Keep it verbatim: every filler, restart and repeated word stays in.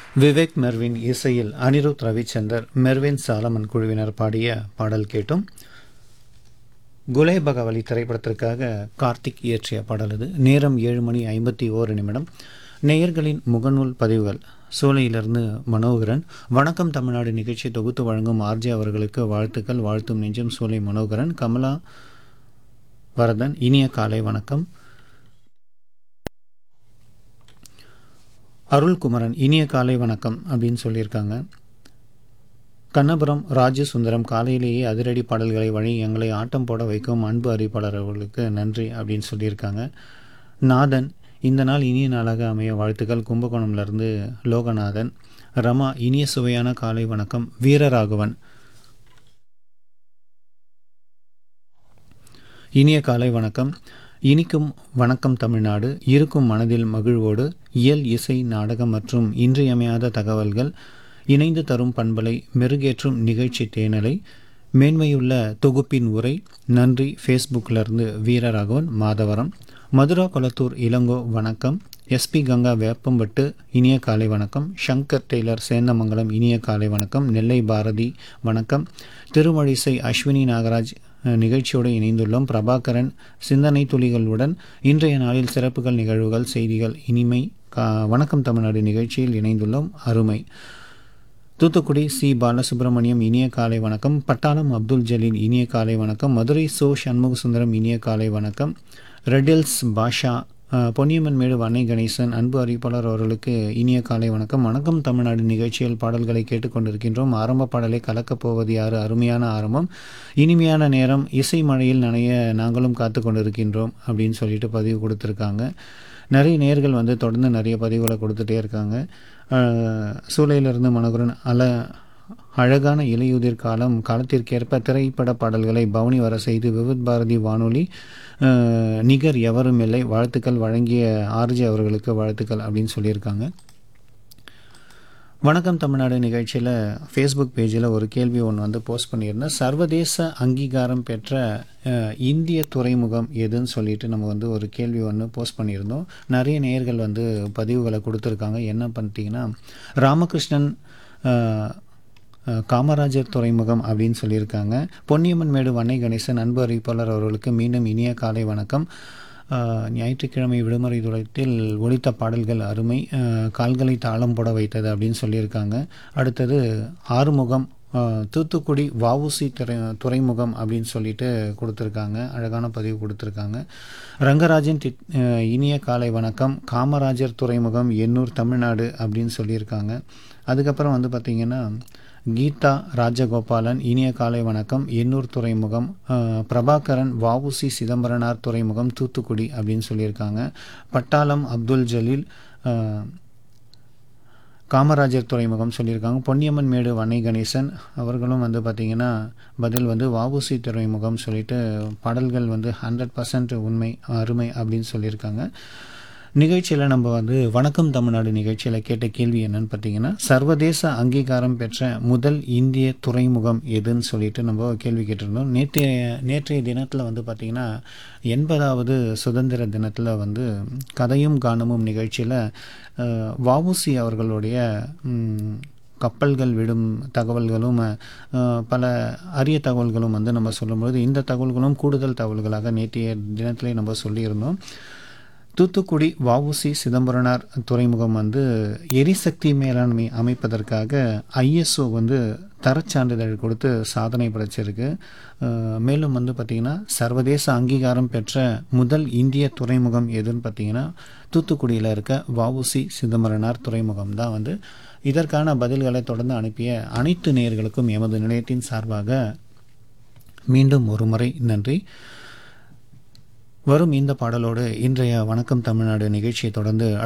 Vivek Mervin இசையில் Anirudh Ravichander Mervin Solomon குழுவினர் பாடிய பாடல் கேட்டும். குலே பகவலி திரைப்படத்திற்காக கார்த்திக் இயற்றிய பாடல் இது. நேரம் ஏழு மணி ஐம்பத்தி ஓரு நிமிடம். நேயர்களின் முகநூல் பதிவுகள். சூளையிலிருந்து மனோகரன், வணக்கம் தமிழ்நாடு நிகழ்ச்சி தொகுத்து வழங்கும் ஆர்ஜே அவர்களுக்கு வாழ்த்துக்கள், வாழ்த்தும் நெஞ்சம் சூளை மனோகரன். கமலா வரதன், இனிய காலை வணக்கம். அருள்குமரன், இனிய காலை வணக்கம் அப்படின்னு சொல்லியிருக்காங்க. கண்ணபுரம் ராஜு சுந்தரம், காலையிலேயே அதிரடி பாடல்களை வழி எங்களை ஆட்டம் போட வைக்கும் அன்பு அறிவிப்பாளர் அவர்களுக்கு நன்றி அப்படின்னு சொல்லியிருக்காங்க. நாதன், இந்த நாள் இனிய நாளாக அமைய வாழ்த்துக்கள், கும்பகோணம்லேருந்து லோகநாதன். ரமா, இனிய சுவையான காலை வணக்கம். வீரராகவன், இனிய காலை வணக்கம். இனிக்கும் வணக்கம் தமிழ்நாடு, இருக்கும் மனதில் மகிழ்வோடு இயல் இசை நாடகம் மற்றும் இன்றியமையாத தகவல்கள் இணைந்து தரும் பண்பலை மெருகேற்றும் நிகழ்ச்சி தேனலை மேன்மையுள்ள தொகுப்பின் உரை நன்றி. ஃபேஸ்புக்கிலிருந்து வீரராகவன். மாதவரம். மதுரா கொளத்தூர் இளங்கோ வணக்கம். எஸ்பி கங்கா வேப்பம்பட்டு, இனிய காலை வணக்கம். சங்கர் டெய்லர் சேந்தமங்கலம், இனிய காலை வணக்கம். நெல்லை பாரதி வணக்கம். திருமழிசை அஸ்வினி நாகராஜ், நிகழ்ச்சியோடு இணைந்துள்ளோம். பிரபாகரன், சிந்தனை துளிகளுடன் இன்றைய நாளில் சிறப்புகள் நிகழ்வுகள் செய்திகள் இனிமை கா வணக்கம் தமிழ்நாடு நிகழ்ச்சியில் இணைந்துள்ளோம், அருமை. தூத்துக்குடி சி பாலசுப்ரமணியம், இனிய காலை வணக்கம். பட்டாளம் அப்துல் ஜலீல், இனிய காலை வணக்கம். மதுரை சோ சண்முக சுந்தரம், இனிய காலை வணக்கம். ரெடில்ஸ் பாஷா, பொன்னியம்மன் மேடு வன்னை கணேசன், அன்பு அறிவிப்பாளர் அவர்களுக்கு இனிய காலை வணக்கம். வணக்கம் தமிழ்நாடு நிகழ்ச்சியில் பாடல்களை கேட்டுக்கொண்டிருக்கின்றோம். ஆரம்ப பாடலை கலக்கப் போவது யாரு, அருமையான ஆரம்பம், இனிமையான நேரம், இசை மழையில் நனைய நாங்களும் காத்து கொண்டிருக்கின்றோம் அப்படின்னு சொல்லிட்டு பதிவு கொடுத்துருக்காங்க. நிறைய நேயர்கள் வந்து தொடர்ந்து நிறைய பதிவுகளை கொடுத்துட்டே இருக்காங்க. சூளையிலிருந்து மனோகரன், அல அழகான இலையுதிர் காலம், காலத்திற்கேற்ப திரைப்பட பாடல்களை பவனி வர செய்து விவித் பாரதி வானொலி நிகர் எவரும் இல்லை, வாழ்த்துக்கள், வழங்கிய ஆர்ஜி அவர்களுக்கு வாழ்த்துக்கள் அப்படின்னு சொல்லியிருக்காங்க. வணக்கம் தமிழ்நாடு நிகழ்ச்சியில் ஃபேஸ்புக் பேஜில் ஒரு கேள்வி ஒன்று வந்து போஸ்ட் பண்ணியிருந்தேன். சர்வதேச அங்கீகாரம் பெற்ற இந்திய துறைமுகம் எதுன்னு சொல்லிட்டு நம்ம வந்து ஒரு கேள்வி ஒன்று போஸ்ட் பண்ணியிருந்தோம். நிறைய நேயர்கள் வந்து பதிவுகளை கொடுத்துருக்காங்க. என்ன பண்ணிட்டீங்கன்னா, ராமகிருஷ்ணன் காமராஜர் துறைமுகம் அப்படின்னு சொல்லியிருக்காங்க. பொன்னியம்மன் மேடு வன்னை கணேசன், அன்பு அறிவிப்பாளர் அவர்களுக்கு மீண்டும் இனிய காலை வணக்கம். ஞாயிற்றுக்கிழமை விடுமுறை துளத்தில் ஒலித்த பாடல்கள் அருமை, கால்களை தாளம் போட வைத்தது அப்படின்னு சொல்லியிருக்காங்க. அடுத்தது ஆறுமுகம், தூத்துக்குடி வஉசி துறை துறைமுகம் அப்படின்னு சொல்லிட்டு கொடுத்துருக்காங்க. அழகான பதிவு கொடுத்துருக்காங்க. ரங்கராஜன், இனிய காலை வணக்கம். காமராஜர் துறைமுகம், எண்ணூர், தமிழ்நாடு அப்படின்னு சொல்லியிருக்காங்க. அதுக்கப்புறம் வந்து பார்த்திங்கன்னா, கீதா ராஜகோபாலன், இனிய காலை வணக்கம். எண்ணூர் துறைமுகம். பிரபாகரன், வஉசி சிதம்பரனார் துறைமுகம், தூத்துக்குடி அப்படின்னு சொல்லியிருக்காங்க. பட்டாளம் அப்துல் ஜலீல், காமராஜர் துறைமுகம் சொல்லியிருக்காங்க. பொன்னியம்மன் மேடு வன்னை கணேசன் அவர்களும் வந்து பார்த்திங்கன்னா பதில் வந்து வஉசி துறைமுகம் சொல்லிட்டு பாடல்கள் வந்து ஹண்ட்ரட் பர்சன்ட் உண்மை, அருமை அப்படின்னு சொல்லியிருக்காங்க. நிகழ்ச்சியில் நம்ம வந்து வணக்கம் தமிழ்நாடு நிகழ்ச்சியில் கேட்ட கேள்வி என்னன்னு பார்த்தீங்கன்னா, சர்வதேச அங்கீகாரம் பெற்ற முதல் இந்திய துறைமுகம் எதுன்னு சொல்லிட்டு நம்ம கேள்வி கேட்டிருந்தோம். நேற்றைய நேற்றைய தினத்தில் வந்து பார்த்திங்கன்னா, எண்பதாவது சுதந்திர தினத்தில் வந்து கதையும் காணமும் நிகழ்ச்சியில் வஉசி அவர்களுடைய கப்பல்கள் விடும் தகவல்களும் பல அரிய தகவல்களும் வந்து நம்ம சொல்லும்போது, இந்த தகவல்களும் கூடுதல் தகவல்களாக நேற்றைய தினத்திலே நம்ம சொல்லியிருந்தோம். தூத்துக்குடி வஉசி சிதம்பரனார் துறைமுகம் வந்து எரிசக்தி மேலாண்மை அமைப்பதற்காக ஐஎஸ்ஓ வந்து தரச்சான்றிதழ் கொடுத்து சாதனை படைச்சிருக்கு. மேலும் வந்து பார்த்திங்கன்னா, சர்வதேச அங்கீகாரம் பெற்ற முதல் இந்திய துறைமுகம் எதுன்னு பார்த்திங்கன்னா, தூத்துக்குடியில் இருக்க வஉசி சிதம்பரனார் துறைமுகம் தான் வந்து. இதற்கான பதில்களை தொடர்ந்து அனுப்பிய அனைத்து நேயர்களுக்கும் எமது நிலையத்தின் சார்பாக மீண்டும் ஒரு முறை நன்றி. வரும் இந்த பாடலோடு இன்றைய வணக்கம் தமிழ்நாடு நிகழ்ச்சியை தொடர்ந்து